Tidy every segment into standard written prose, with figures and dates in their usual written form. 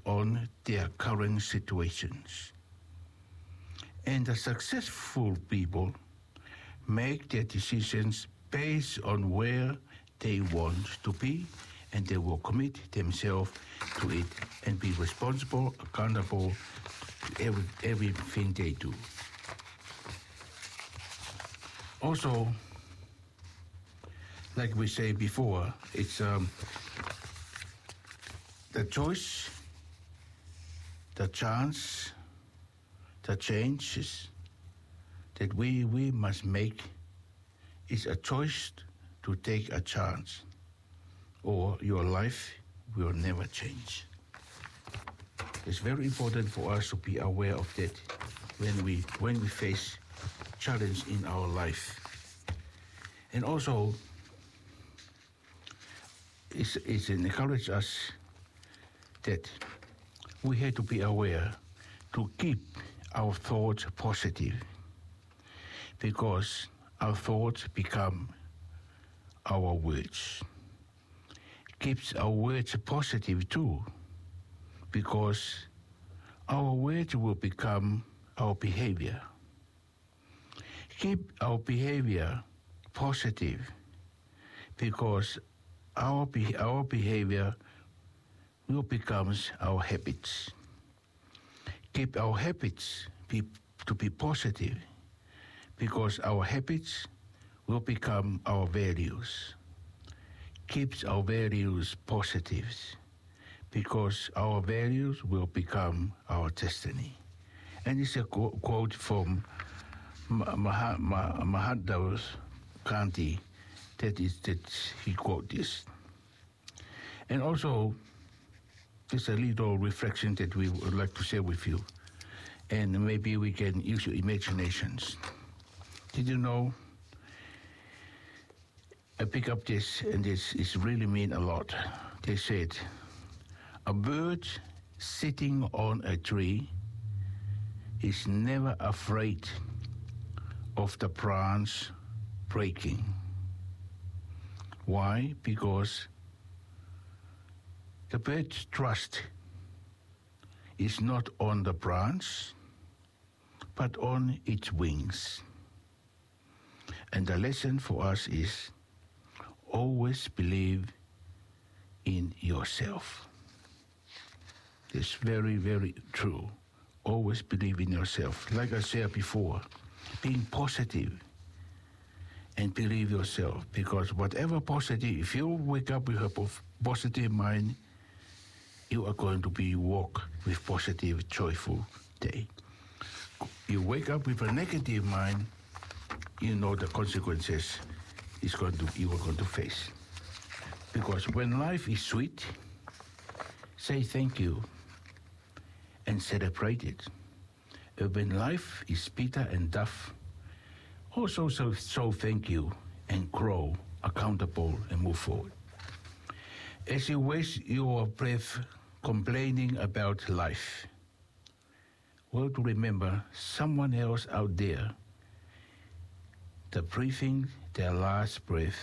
on their current situations. And the successful people make their decisions based on where they want to be, and they will commit themselves to it and be responsible, accountable to everything they do. Also, like we said before, it's the choice, the chance, the changes that we must make is a choice to take a chance, or your life will never change. It's very important for us to be aware of that when we face challenge in our life. And also, it encourages us that we have to be aware to keep our thoughts positive, because our thoughts become our words. Keeps our words positive too, because our words will become our behavior. Keep our behavior positive, because our behavior will become our habits. Keep our habits to be positive, because our habits will become our values. Keeps our values positive, because our values will become our destiny. And it's a quote from Mahatma Gandhi that he quote this. And also, just a little reflection that we would like to share with you, and maybe we can use your imaginations. Did you know? I pick up this, and this is really mean a lot. They said, a bird sitting on a tree is never afraid of the branch breaking. Why? Because the bird's trust is not on the branch, but on its wings. And the lesson for us is always believe in yourself. It's very, very true. Always believe in yourself. Like I said before, being positive and believe yourself, because whatever positive, if you wake up with a positive mind, you are going to walk with positive, joyful day. You wake up with a negative mind, you know the consequences you are going to face. Because when life is sweet, say thank you and celebrate it. When life is bitter and tough, also so thank you and grow accountable and move forward. As you waste your breath complaining about life, well, to remember someone else out there, they're breathing their last breath.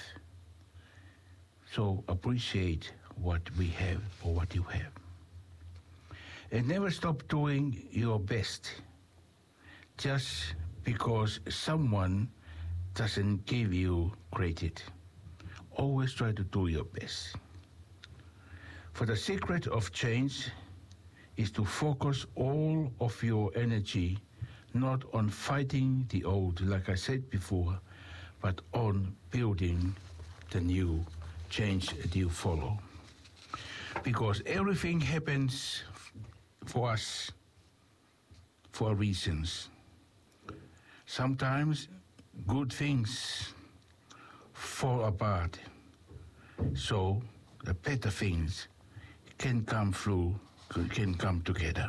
So appreciate what we have or what you have. And never stop doing your best just because someone doesn't give you credit. Always try to do your best. For the secret of change is to focus all of your energy not on fighting the old, like I said before, but on building the new change that you follow. Because everything happens for us for reasons. Sometimes good things fall apart, so the better things can come together.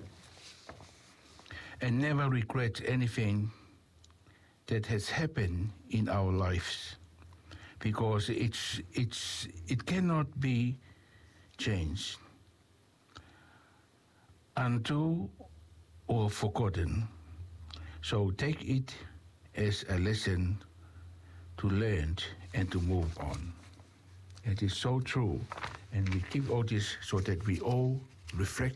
And never regret anything that has happened in our lives, because it cannot be changed, undo or forgotten. So take it as a lesson to learn and to move on. It is so true, and we keep all this so that we all reflect